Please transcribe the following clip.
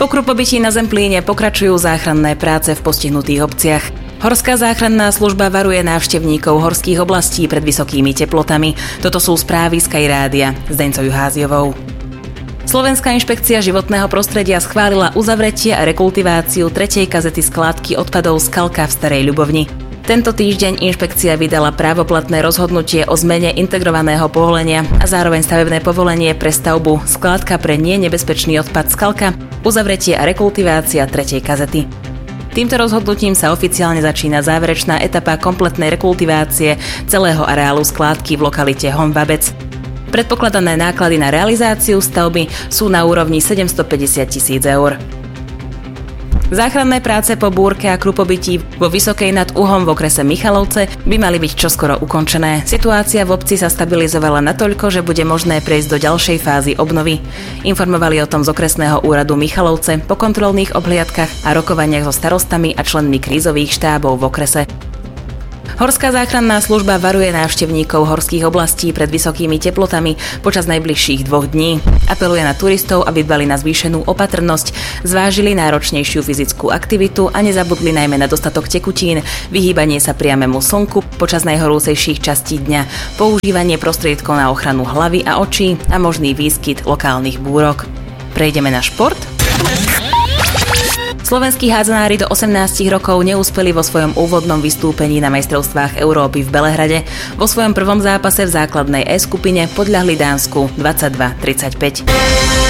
Po Krupobití na Zemplíne pokračujú záchranné práce v postihnutých obciach. Horská záchranná služba varuje návštevníkov horských oblastí pred vysokými teplotami. Toto sú správy Sky Rádia s Deňcou Juháziovou. Slovenská inšpekcia životného prostredia schválila uzavretie a rekultiváciu 3. kazety skládky odpadov Skalka v Starej Ľubovni. Tento týždeň inšpekcia vydala právoplatné rozhodnutie o zmene integrovaného povolenia a zároveň stavebné povolenie pre stavbu skládka pre nenebezpečný odpad Skalka, uzavretie a rekultivácia 3. kazety. Týmto rozhodnutím sa oficiálne začína záverečná etapa kompletnej rekultivácie celého areálu skládky v lokalite Honvabec. Predpokladané náklady na realizáciu stavby sú na úrovni 750 000 eur. Záchranné práce po búrke a krupobití vo Vysokej nad Uhom v okrese Michalovce by mali byť čoskoro ukončené. Situácia v obci sa stabilizovala natoľko, že bude možné prejsť do ďalšej fázy obnovy. Informovali o tom z okresného úradu Michalovce po kontrolných obhliadkach a rokovaniach so starostami a členmi krízových štábov v okrese. Horská záchranná služba varuje návštevníkov horských oblastí pred vysokými teplotami počas najbližších 2 dní. Apeluje na turistov, aby dbali na zvýšenú opatrnosť, zvážili náročnejšiu fyzickú aktivitu a nezabudli najmä na dostatok tekutín, vyhýbanie sa priamému slnku počas najhorúcejších častí dňa, používanie prostriedkov na ochranu hlavy a očí a možný výskyt lokálnych búrok. Prejdeme na šport. Slovenskí hádzanári do 18 rokov neúspeli vo svojom úvodnom vystúpení na majstrovstvách Európy v Belehrade. Vo svojom prvom zápase v základnej E skupine podľahli Dánsku 22-35.